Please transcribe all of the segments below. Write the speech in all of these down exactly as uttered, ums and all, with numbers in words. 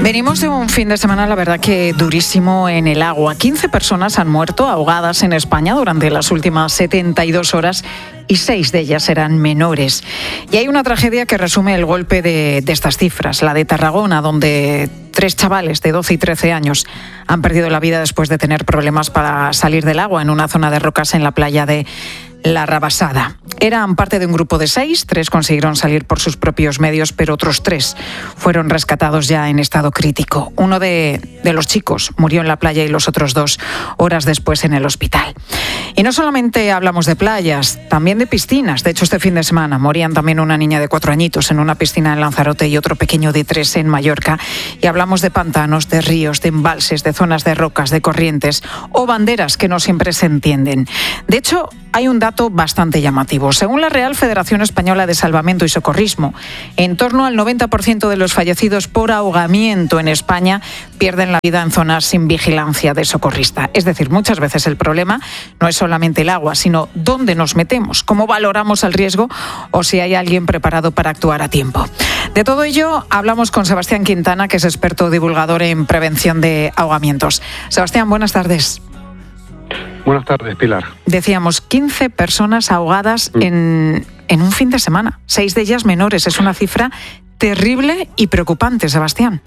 Venimos de un fin de semana, la verdad que durísimo en el agua. quince personas han muerto ahogadas en España durante las últimas setenta y dos horas y seis de ellas eran menores. Y hay una tragedia que resume el golpe de, de estas cifras, la de Tarragona, donde tres chavales de doce y trece años han perdido la vida después de tener problemas para salir del agua en una zona de rocas en la playa de La Rabasada. Eran parte de un grupo de seis, tres consiguieron salir por sus propios medios, pero otros tres fueron rescatados ya en estado crítico. Uno de, de los chicos murió en la playa y los otros dos horas después en el hospital. Y no solamente hablamos de playas, también de piscinas. De hecho, este fin de semana morían también una niña de cuatro añitos en una piscina en Lanzarote y otro pequeño de tres en Mallorca. Y hablamos de pantanos, de ríos, de embalses, de zonas de rocas, de corrientes o banderas que no siempre se entienden. De hecho, hay un dato bastante llamativo. Según la Real Federación Española de Salvamento y Socorrismo, en torno al noventa por ciento de los fallecidos por ahogamiento en España pierden la vida en zonas sin vigilancia de socorrista. Es decir, muchas veces el problema no es solamente el agua, sino dónde nos metemos, cómo valoramos el riesgo o si hay alguien preparado para actuar a tiempo. De todo ello hablamos con Sebastián Quintana, que es experto divulgador en prevención de ahogamientos. Sebastián, buenas tardes. Buenas tardes, Pilar. Decíamos, quince personas ahogadas mm. en, en un fin de semana, seis de ellas menores. Es una cifra terrible y preocupante, Sebastián.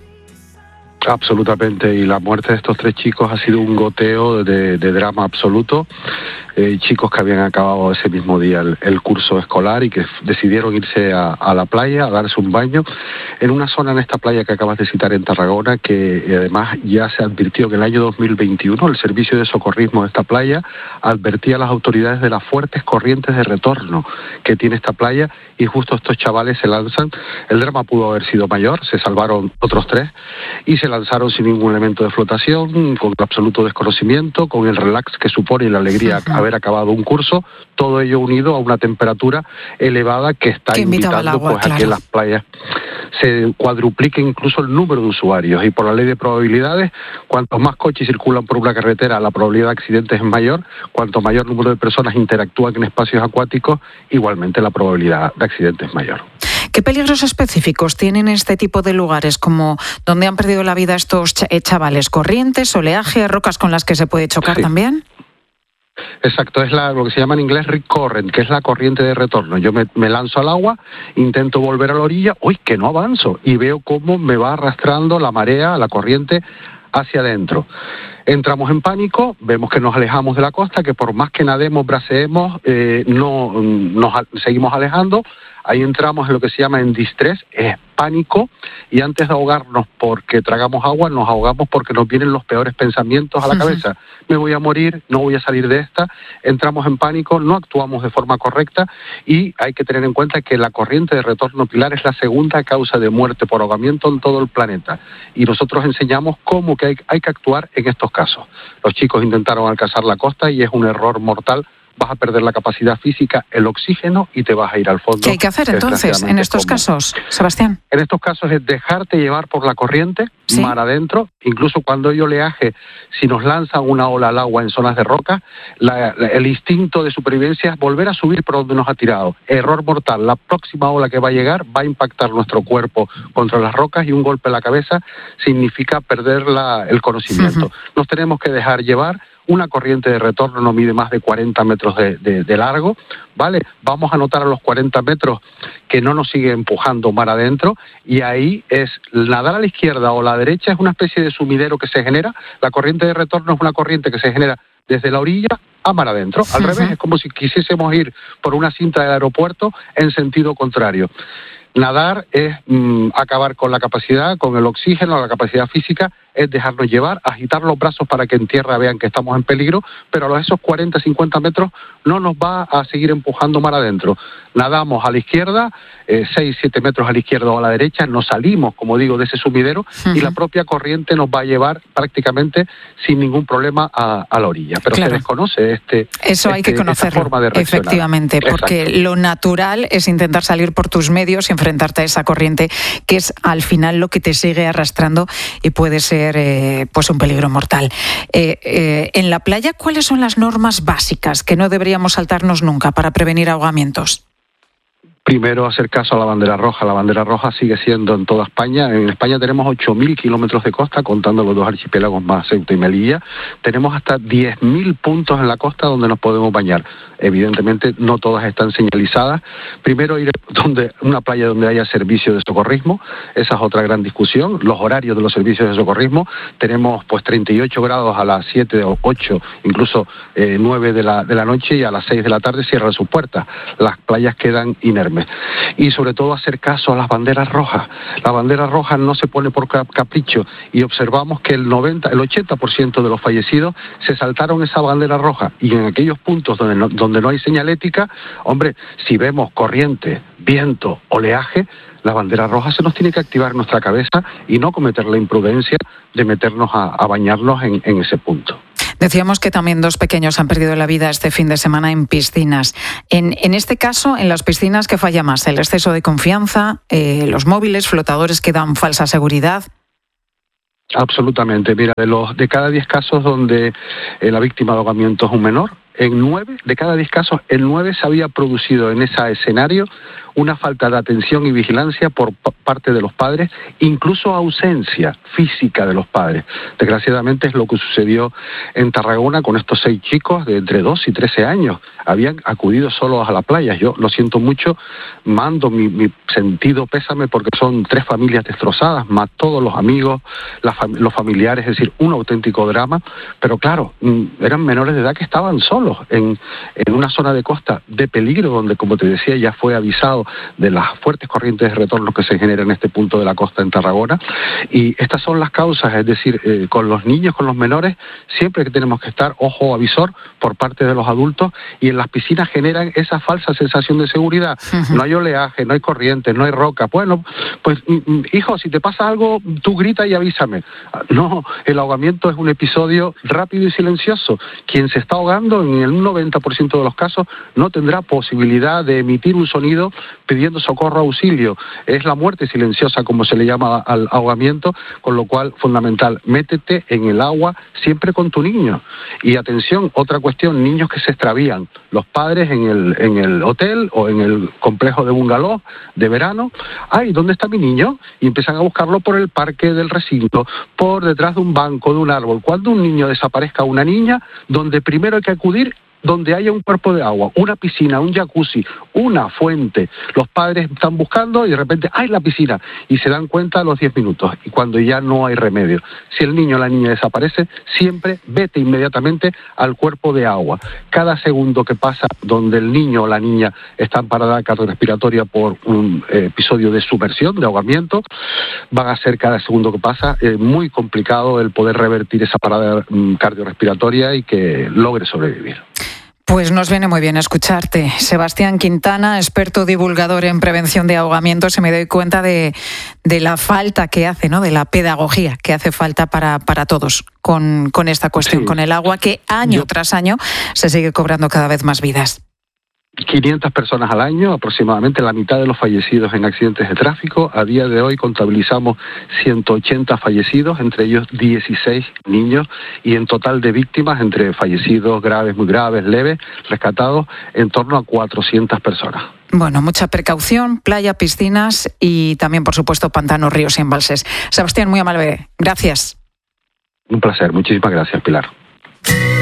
Absolutamente, y la muerte de estos tres chicos ha sido un goteo de, de drama absoluto. Eh, chicos que habían acabado ese mismo día el, el curso escolar y que decidieron irse a, a la playa a darse un baño en una zona, en esta playa que acabas de citar en Tarragona, que además ya se advirtió que en el año dos mil veintiuno el servicio de socorrismo de esta playa advertía a las autoridades de las fuertes corrientes de retorno que tiene esta playa, y justo estos chavales se lanzan. El drama pudo haber sido mayor, se salvaron otros tres y se lanzaron sin ningún elemento de flotación, con absoluto desconocimiento, con el relax que supone y la alegría uh-huh. haber acabado un curso, todo ello unido a una temperatura elevada que está que invitando agua, pues, claro. a que las playas se cuadruplique incluso el número de usuarios, y por la ley de probabilidades, cuantos más coches circulan por una carretera, la probabilidad de accidentes es mayor. Cuanto mayor número de personas interactúan en espacios acuáticos, igualmente la probabilidad de accidentes es mayor. ¿Qué peligros específicos tienen este tipo de lugares, como donde han perdido la vida estos chavales? ¿Corrientes, oleaje, rocas con las que se puede chocar sí. también? Exacto, es la, lo que se llama en inglés rip current, que es la corriente de retorno. Yo me, me lanzo al agua, intento volver a la orilla, ¡uy, que no avanzo! Y veo cómo me va arrastrando la marea, la corriente, hacia adentro. Entramos en pánico, vemos que nos alejamos de la costa, que por más que nademos, braceemos, eh, no nos seguimos alejando. Ahí entramos en lo que se llama en distress, es pánico, y antes de ahogarnos porque tragamos agua, nos ahogamos porque nos vienen los peores pensamientos a la cabeza. Me voy a morir, no voy a salir de esta. Entramos en pánico, no actuamos de forma correcta, y hay que tener en cuenta que la corriente de retorno pilar es la segunda causa de muerte por ahogamiento en todo el planeta, y nosotros enseñamos cómo que hay, hay que actuar en estos casos. Los chicos intentaron alcanzar la costa y es un error mortal. Vas a perder la capacidad física, el oxígeno, y te vas a ir al fondo. ¿Qué hay que hacer entonces en estos como. casos, Sebastián? En estos casos es dejarte llevar por la corriente, ¿sí? mar adentro. Incluso cuando hay oleaje, si nos lanzan una ola al agua en zonas de roca, la, la, el instinto de supervivencia es volver a subir por donde nos ha tirado. Error mortal, la próxima ola que va a llegar va a impactar nuestro cuerpo contra las rocas, y un golpe en la cabeza significa perder la, el conocimiento. Uh-huh. Nos tenemos que dejar llevar. Una corriente de retorno no mide más de cuarenta metros de, de, de largo, ¿vale? Vamos a notar a los cuarenta metros que no nos sigue empujando mar adentro, y ahí es nadar a la izquierda o a la derecha, es una especie de sumidero que se genera. La corriente de retorno es una corriente que se genera desde la orilla a mar adentro. Al uh-huh. revés, es como si quisiésemos ir por una cinta del aeropuerto en sentido contrario. Nadar es mmm, acabar con la capacidad, con el oxígeno, la capacidad física, es dejarnos llevar, agitar los brazos para que en tierra vean que estamos en peligro, pero a esos cuarenta, cincuenta metros no nos va a seguir empujando mar adentro. Nadamos a la izquierda, eh, seis, siete metros a la izquierda o a la derecha, nos salimos, como digo, de ese sumidero, uh-huh. y la propia corriente nos va a llevar prácticamente sin ningún problema a, a la orilla. Pero claro. se desconoce este Eso hay este, que conocerlo, forma de reaccionar. Efectivamente, porque Exacto. lo natural es intentar salir por tus medios y enfrentarte a esa corriente, que es al final lo que te sigue arrastrando y puede ser eh, pues un peligro mortal. Eh, eh, en la playa, ¿cuáles son las normas básicas que no deberíamos saltarnos nunca para prevenir ahogamientos? Primero, hacer caso a la bandera roja. La bandera roja sigue siendo en toda España. En España tenemos ocho mil kilómetros de costa, contando los dos archipiélagos más, Ceuta y Melilla. Tenemos hasta diez mil puntos en la costa donde nos podemos bañar. Evidentemente, no todas están señalizadas. Primero, ir a donde, una playa donde haya servicio de socorrismo. Esa es otra gran discusión. Los horarios de los servicios de socorrismo. Tenemos pues treinta y ocho grados a las siete o ocho, incluso eh, nueve de la, de la noche, y a las seis de la tarde cierran sus puertas. Las playas quedan inermes. Y sobre todo hacer caso a las banderas rojas. La bandera roja no se pone por capricho, y observamos que el noventa, el ochenta por ciento de los fallecidos se saltaron esa bandera roja, y en aquellos puntos donde no, donde no hay señalética, hombre, si vemos corriente, viento, oleaje, la bandera roja se nos tiene que activar en nuestra cabeza y no cometer la imprudencia de meternos a, a bañarnos en, en ese punto. Decíamos que también dos pequeños han perdido la vida este fin de semana en piscinas. En, en este caso, en las piscinas, ¿qué falla más? ¿El exceso de confianza? Eh, ¿Los móviles flotadores que dan falsa seguridad? Absolutamente. Mira, de los de cada diez casos donde eh, la víctima de ahogamiento es un menor, en nueve, de cada diez casos, en nueve se había producido en ese escenario una falta de atención y vigilancia por p- parte de los padres, incluso ausencia física de los padres. Desgraciadamente es lo que sucedió en Tarragona con estos seis chicos de entre dos y trece años. Habían acudido solos a la playa. Yo lo siento mucho, mando mi, mi sentido pésame porque son tres familias destrozadas, más todos los amigos, la fam- los familiares, es decir, un auténtico drama. Pero claro, eran menores de edad que estaban solos en, en una zona de costa de peligro, donde, como te decía, ya fue avisado de las fuertes corrientes de retorno que se generan en este punto de la costa en Tarragona. Y estas son las causas, es decir, eh, con los niños, con los menores, siempre que tenemos que estar ojo avisor por parte de los adultos, y en las piscinas generan esa falsa sensación de seguridad. Uh-huh. No hay oleaje, no hay corriente, no hay roca. Bueno, pues hijo, si te pasa algo, tú grita y avísame. No, el ahogamiento es un episodio rápido y silencioso. Quien se está ahogando, en el noventa por ciento de los casos, no tendrá posibilidad de emitir un sonido pidiendo socorro, auxilio. Es la muerte silenciosa, como se le llama al ahogamiento, con lo cual, fundamental, métete en el agua siempre con tu niño. Y atención, otra cuestión, niños que se extravían. Los padres en el, en el hotel o en el complejo de bungalow de verano, ay, ¿dónde está mi niño? Y empiezan a buscarlo por el parque del recinto, por detrás de un banco, de un árbol. Cuando un niño desaparezca, una niña, donde primero hay que acudir, donde haya un cuerpo de agua, una piscina, un jacuzzi, una fuente. Los padres están buscando y de repente ¡ay, la piscina! Y se dan cuenta a los diez minutos, y cuando ya no hay remedio. Si el niño o la niña desaparece, siempre vete inmediatamente al cuerpo de agua. Cada segundo que pasa donde el niño o la niña está en parada cardiorrespiratoria por un eh, episodio de sumersión, de ahogamiento, van a ser cada segundo que pasa eh, muy complicado el poder revertir esa parada mm, cardiorrespiratoria y que logre sobrevivir. Pues nos viene muy bien escucharte. Sebastián Quintana, experto divulgador en prevención de ahogamientos, y me doy cuenta de, de la falta que hace, ¿no? De la pedagogía que hace falta para, para todos con, con esta cuestión, sí. Con el agua que año Yo... tras año se sigue cobrando cada vez más vidas. quinientas personas al año, aproximadamente la mitad de los fallecidos en accidentes de tráfico. A día de hoy contabilizamos ciento ochenta fallecidos, entre ellos dieciséis niños, y en total de víctimas, entre fallecidos graves, muy graves, leves, rescatados, en torno a cuatrocientas personas. Bueno, mucha precaución, playa, piscinas y también, por supuesto, pantanos, ríos y embalses. Sebastián, muy amable. Gracias. Un placer. Muchísimas gracias, Pilar.